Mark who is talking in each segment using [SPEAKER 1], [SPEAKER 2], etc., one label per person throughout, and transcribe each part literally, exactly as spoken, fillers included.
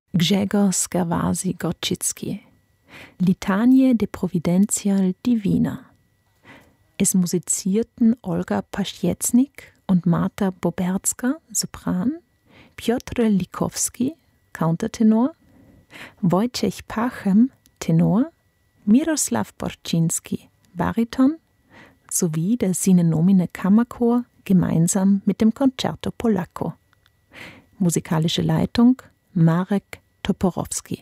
[SPEAKER 1] Grzegorz Scarwasi-Gorczycki, Litanie de Providentia Divina. Es musizierten Olga Paśniecznik und Marta Boberska, Sopran, Piotr Likowski, Countertenor, Wojciech Pachem, Tenor, Miroslav Borczynski, Bariton, sowie der Sine Nomine Kammerchor gemeinsam mit dem Concerto Polacco. Musikalische Leitung Marek Toporowski.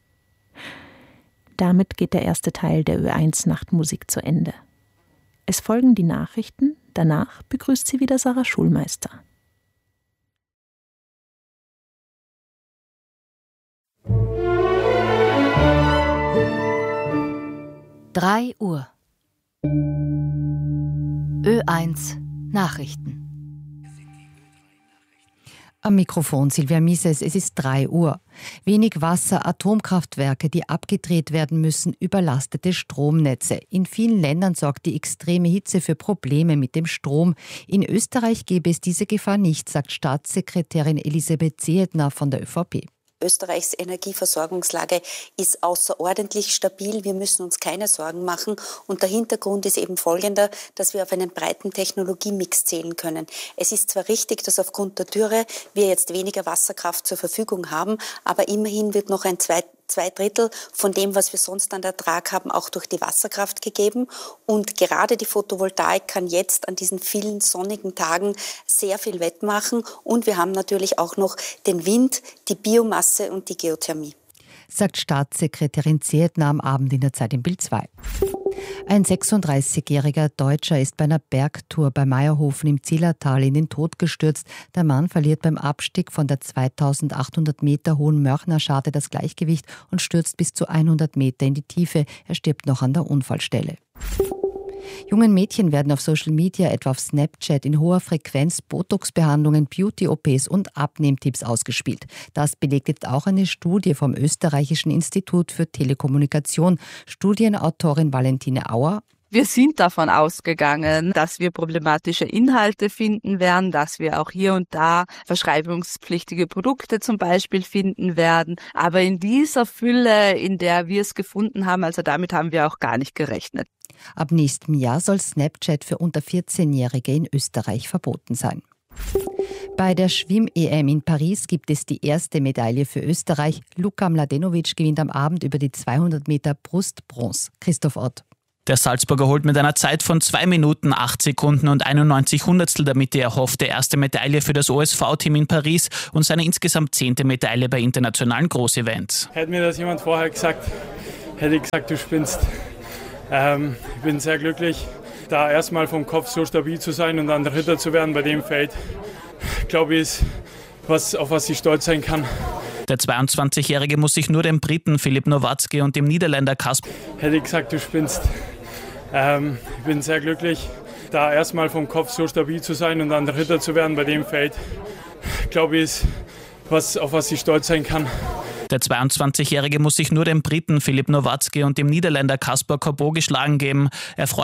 [SPEAKER 1] Damit geht der erste Teil der Ö eins Nachtmusik zu Ende. Es folgen die Nachrichten, danach begrüßt sie wieder Sarah Schulmeister.
[SPEAKER 2] drei Uhr. Ö eins Nachrichten. Am Mikrofon Silvia Mises, es ist drei Uhr. Wenig Wasser, Atomkraftwerke, die abgedreht werden müssen, überlastete Stromnetze. In vielen Ländern sorgt die extreme Hitze für Probleme mit dem Strom. In Österreich gäbe es diese Gefahr nicht, sagt Staatssekretärin Elisabeth Zehetner von der ÖVP.
[SPEAKER 3] Österreichs Energieversorgungslage ist außerordentlich stabil. Wir müssen uns keine Sorgen machen. Und der Hintergrund ist eben folgender, dass wir auf einen breiten Technologiemix zählen können. Es ist zwar richtig, dass aufgrund der Dürre wir jetzt weniger Wasserkraft zur Verfügung haben, aber immerhin wird noch ein Zweit Zwei Drittel von dem, was wir sonst an Ertrag haben, auch durch die Wasserkraft gegeben. Und gerade die Photovoltaik kann jetzt an diesen vielen sonnigen Tagen sehr viel wettmachen. Und wir haben natürlich auch noch den Wind, die Biomasse und die Geothermie.
[SPEAKER 2] Sagt Staatssekretärin Zehetner am Abend in der Zeit im Bild zwei. Ein sechsunddreißigjähriger Deutscher ist bei einer Bergtour bei Meierhofen im Zillertal in den Tod gestürzt. Der Mann verliert beim Abstieg von der zweitausendachthundert Meter hohen Mörchnerscharte das Gleichgewicht und stürzt bis zu hundert Meter in die Tiefe. Er stirbt noch an der Unfallstelle. Jungen Mädchen werden auf Social Media, etwa auf Snapchat, in hoher Frequenz Botox-Behandlungen, Beauty-O Ps und Abnehmtipps ausgespielt. Das belegt jetzt auch eine Studie vom Österreichischen Institut für Telekommunikation. Studienautorin Valentine Auer.
[SPEAKER 4] Wir sind davon ausgegangen, dass wir problematische Inhalte finden werden, dass wir auch hier und da verschreibungspflichtige Produkte zum Beispiel finden werden. Aber in dieser Fülle, in der wir es gefunden haben, also damit haben wir auch gar nicht gerechnet.
[SPEAKER 2] Ab nächstem Jahr soll Snapchat für unter vierzehnjährige in Österreich verboten sein. Bei der Schwimm-E M in Paris gibt es die erste Medaille für Österreich. Luka Mladenovic gewinnt am Abend über die zweihundert Meter Brust Bronze. Christoph Ott.
[SPEAKER 5] Der Salzburger holt mit einer Zeit von zwei Minuten, acht Sekunden und einundneunzig Hundertstel damit die erhoffte erste Medaille für das O S V-Team in Paris und seine insgesamt zehnte Medaille bei internationalen Großevents.
[SPEAKER 6] Hätte mir das jemand vorher gesagt, hätte ich gesagt, du spinnst. Ähm, ich bin sehr glücklich, da erstmal vom Kopf so stabil zu sein und dann Dritter zu werden bei dem Feld. Glaube ich, ist was, auf was ich stolz sein kann.
[SPEAKER 5] Der zweiundzwanzigjährige muss sich nur dem Briten Filip Nowatzki und dem Niederländer Kasper...
[SPEAKER 6] Hätte ich gesagt, du spinnst. Ähm, ich bin sehr glücklich, da erstmal vom Kopf so stabil zu sein und dann Dritter zu werden bei dem Feld. Glaube ich, ist was, auf was ich stolz sein kann.
[SPEAKER 5] Der zweiundzwanzigjährige muss sich nur dem Briten Filip Nowatzki und dem Niederländer Kasper Corbeau geschlagen geben. Er freut